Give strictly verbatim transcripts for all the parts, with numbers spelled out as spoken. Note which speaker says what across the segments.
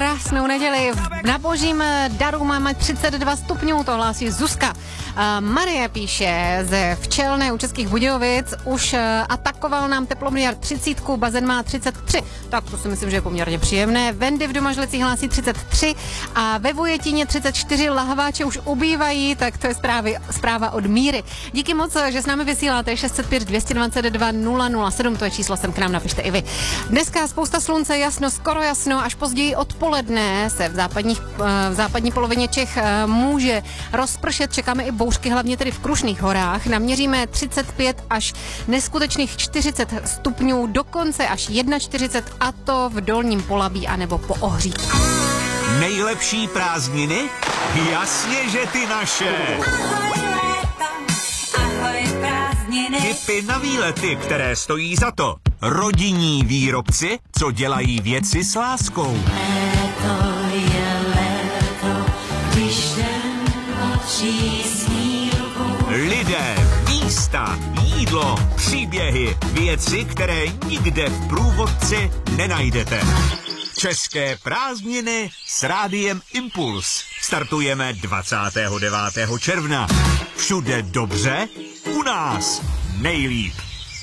Speaker 1: krásnou neděli. Na božím daru máme třicet dva stupňů, to hlásí Zuzka. Marie píše ze Včelné u Českých Budějovic, už atakoval nám teploměr třicítku, bazén má třicet tři, tak to si myslím, že je poměrně příjemné. Vendy v Domažlicích hlásí třicet tři a ve Vojetině třicet čtyři, lahváče už ubývají, tak to je zprávy, zpráva od Míry. Díky moc, že s námi vysíláte šest set pět, dvě stě dvacet dva, nula nula sedm, to je číslo, sem k nám napište i vy. Dneska spousta slunce, jasno, skoro jasno, až později odpoledne se v, západních, v západní polovině Čech může rozpršet, čekáme i bouřky, hlavně tedy v Krušných horách. Naměříme třicet pět až neskutečných čtyřicet stupňů, dokonce až čtyřicet jedna, a to v Dolním Polabí anebo po Ohříku.
Speaker 2: Nejlepší prázdniny? Jasně, že ty naše!
Speaker 3: Ahoj léto, ahoj prázdniny.
Speaker 2: Tipy na výlety, které stojí za to. Rodinní výrobci, co dělají věci s láskou.
Speaker 3: Léto je léto, když den patří snílku.
Speaker 2: Lidé, místa, jídlo, příběhy, věci, které nikde v průvodci nenajdete. České prázdniny s Rádiem Impuls. Startujeme dvacátého devátého června. Všude dobře, u nás nejlíp.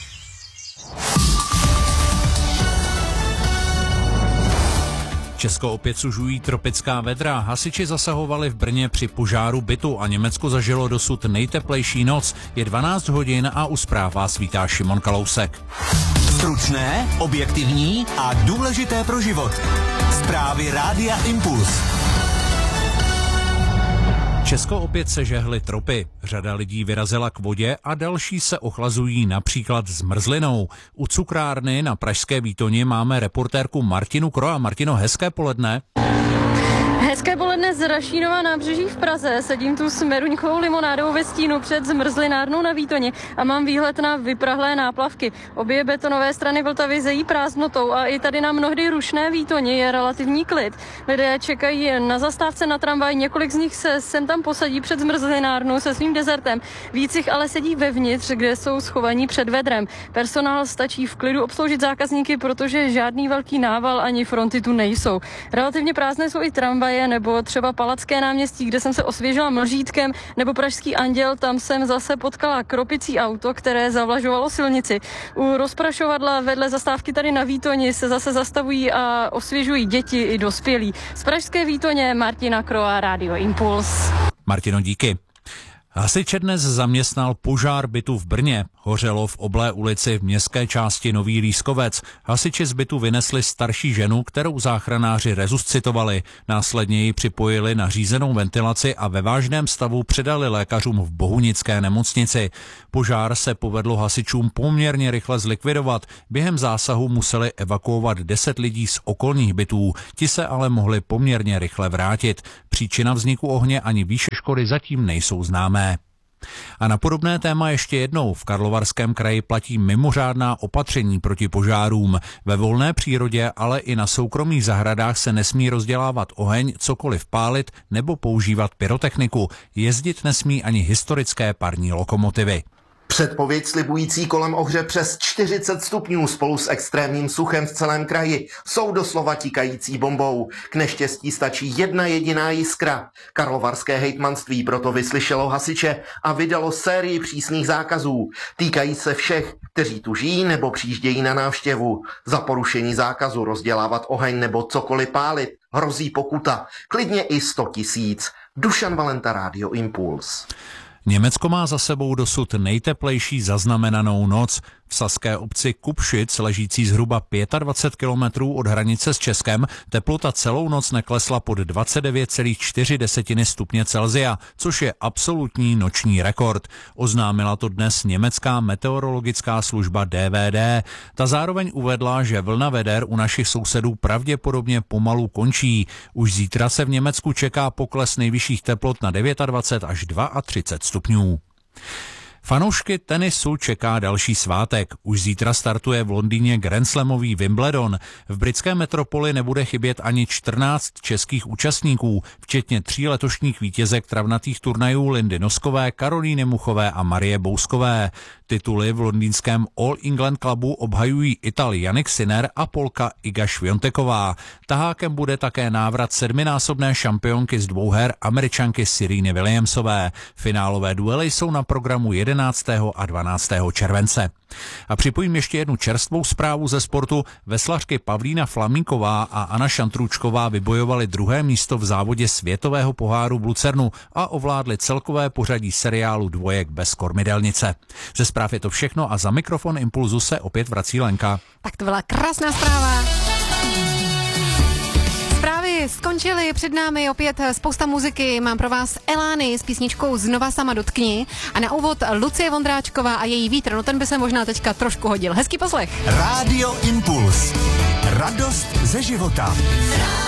Speaker 4: Česko opět sužují tropická vedra. Hasiči zasahovali v Brně při požáru bytu a Německo zažilo dosud nejteplejší noc. Je dvanáct hodin a u zpráv vás vítá Šimon Kalousek.
Speaker 2: Stručné, objektivní a důležité pro život. Zprávy Rádia Impuls.
Speaker 4: Česko opět sežehly tropy. Řada lidí vyrazila k vodě a další se ochlazují například zmrzlinou. U cukrárny na pražské Výtoni máme reportérku Martinu Kroa. Martino, hezké poledne.
Speaker 5: Hezké poledne z Rašínova nábřeží v Praze. Sedím tu s meruňkovou limonádou ve stínu před zmrzlinárnou na Výtoni a mám výhled na vyprahlé náplavky. Obě betonové strany Vltavy zejí prázdnotou a i tady na mnohdy rušné Výtoni je relativní klid. Lidé čekají na zastávce na tramvaj, několik z nich se sem tam posadí před zmrzlinárnou se svým dezertem. Víc jich ale sedí vevnitř, kde jsou schovaní před vedrem. Personál stačí v klidu obsloužit zákazníky, protože žádný velký nával ani fronty tu nejsou. Relativně prázdné jsou i tramvaje, nebo třeba Palacké náměstí, kde jsem se osvěžila mlžítkem, nebo Pražský Anděl, tam jsem zase potkala kropicí auto, které zavlažovalo silnici. U rozprašovadla vedle zastávky tady na Výtoni se zase zastavují a osvěžují děti i dospělí. Z pražské Výtoně Martina Kroa, Rádio Impuls.
Speaker 4: Martino, díky. Hasiče dnes zaměstnal požár bytu v Brně. Hořelo v Oblé ulici v městské části Nový Lískovec. Hasiči z bytu vynesli starší ženu, kterou záchranáři resuscitovali. Následně ji připojili na řízenou ventilaci a ve vážném stavu předali lékařům v Bohunické nemocnici. Požár se povedlo hasičům poměrně rychle zlikvidovat. Během zásahu museli evakuovat deset lidí z okolních bytů. Ti se ale mohli poměrně rychle vrátit. Příčina vzniku ohně ani výše škody zatím nejsou známé. A na podobné téma ještě jednou. V Karlovarském kraji platí mimořádná opatření proti požárům. Ve volné přírodě, ale i na soukromých zahradách se nesmí rozdělávat oheň, cokoliv pálit nebo používat pyrotechniku. Jezdit nesmí ani historické parní lokomotivy.
Speaker 6: Předpověď slibující kolem ohře přes čtyřicet stupňů spolu s extrémním suchem v celém kraji jsou doslova tikající bombou. K neštěstí stačí jedna jediná jiskra. Karlovarské hejtmanství proto vyslyšelo hasiče a vydalo sérii přísných zákazů. Týkají se všech, kteří tu žijí nebo přijíždějí na návštěvu. Za porušení zákazu rozdělávat oheň nebo cokoliv pálit hrozí pokuta. Klidně i sto tisíc. Dušan Valenta, Rádio Impuls.
Speaker 4: Německo má za sebou dosud nejteplejší zaznamenanou noc. V saské obci Kupšic, ležící zhruba dvacet pět kilometrů od hranice s Českem, teplota celou noc neklesla pod dvacet devět celá čtyři stupně Celsia, což je absolutní noční rekord. Oznámila to dnes německá meteorologická služba D V D. Ta zároveň uvedla, že vlna veder u našich sousedů pravděpodobně pomalu končí. Už zítra se v Německu čeká pokles nejvyšších teplot na dvacet devět až třicet dva stupňů. Fanoušky tenisu čeká další svátek. Už zítra startuje v Londýně Grand Slamový Wimbledon. V britské metropoli nebude chybět ani čtrnáct českých účastníků, včetně tří letošních vítězek travnatých turnajů Lindy Noskové, Karolíny Muchové a Marie Bouskové. Tituly v londýnském All England Clubu obhajují Ital Jannik Sinner a Polka Iga Swiateková. Tahákem bude také návrat sedminásobné šampionky z dvouher Američanky Sereny Williamsové. Finálové duely jsou na programu jedenáctého a dvanáctého července. A připojím ještě jednu čerstvou zprávu ze sportu. Veslařky Pavlína Flamínková a Anna Šantrůčková vybojovaly druhé místo v závodě světového poháru v Lucernu a ovládly celkové pořadí seriálu Dvojek bez kormidelnice. Ze zpráv je to všechno a za mikrofon Impulzu se opět vrací Lenka.
Speaker 1: Tak to byla krásná zpráva. Zprávy skončily, před námi opět spousta muziky. Mám pro vás Elány s písničkou Znova sama dotkni a na úvod Lucie Vondráčková a její Vítr. No ten by se možná teďka trošku hodil. Hezký poslech.
Speaker 2: Rádio Impuls. Radost ze života.